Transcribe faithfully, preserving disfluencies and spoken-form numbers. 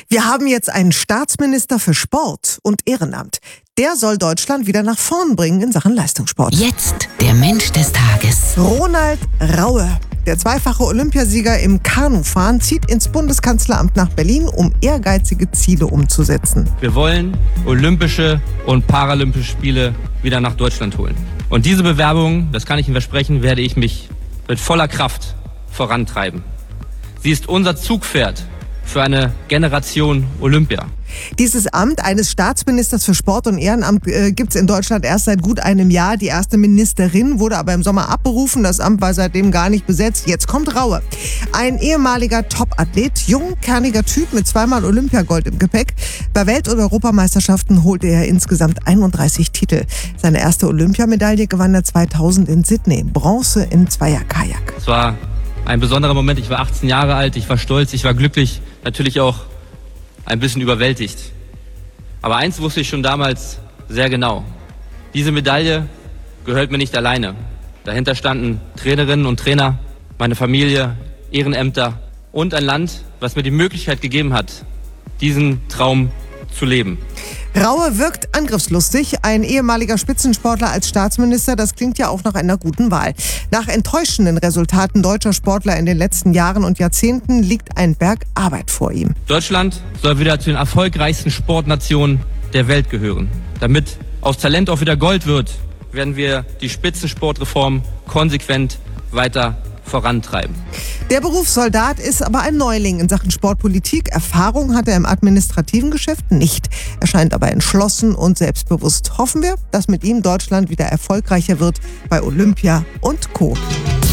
Wir haben jetzt einen Staatsminister für Sport und Ehrenamt. Der soll Deutschland wieder nach vorn bringen in Sachen Leistungssport. Jetzt der Mensch des Tages. Ronald Raue. Der zweifache Olympiasieger im Kanufahren zieht ins Bundeskanzleramt nach Berlin, um ehrgeizige Ziele umzusetzen. Wir wollen Olympische und Paralympische Spiele wieder nach Deutschland holen. Und diese Bewerbung, das kann ich Ihnen versprechen, werde ich mich mit voller Kraft vorantreiben. Sie ist unser Zugpferd für eine Generation Olympia. Dieses Amt eines Staatsministers für Sport und Ehrenamt äh, gibt es in Deutschland erst seit gut einem Jahr. Die erste Ministerin wurde aber im Sommer abberufen. Das Amt war seitdem gar nicht besetzt. Jetzt kommt Raue. Ein ehemaliger Top-Athlet, jung, kerniger Typ mit zweimal Olympiagold im Gepäck. Bei Welt- und Europameisterschaften holte er insgesamt einunddreißig Titel. Seine erste Olympiamedaille gewann er zweitausend in Sydney. Bronze im Zweierkajak. Es war ein besonderer Moment. Ich war achtzehn Jahre alt, ich war stolz, ich war glücklich, natürlich auch ein bisschen überwältigt. Aber eins wusste ich schon damals sehr genau. Diese Medaille gehört mir nicht alleine. Dahinter standen Trainerinnen und Trainer, meine Familie, Ehrenämter und ein Land, was mir die Möglichkeit gegeben hat, diesen Traum zu leben. Raue wirkt angriffslustig. Ein ehemaliger Spitzensportler als Staatsminister, das klingt ja auch nach einer guten Wahl. Nach enttäuschenden Resultaten deutscher Sportler in den letzten Jahren und Jahrzehnten liegt ein Berg Arbeit vor ihm. Deutschland soll wieder zu den erfolgreichsten Sportnationen der Welt gehören. Damit aus Talent auch wieder Gold wird, werden wir die Spitzensportreform konsequent weiter vorantreiben. Der Berufssoldat ist aber ein Neuling in Sachen Sportpolitik. Erfahrung hat er im administrativen Geschäft nicht. Er scheint aber entschlossen und selbstbewusst. Hoffen wir, dass mit ihm Deutschland wieder erfolgreicher wird bei Olympia und Co.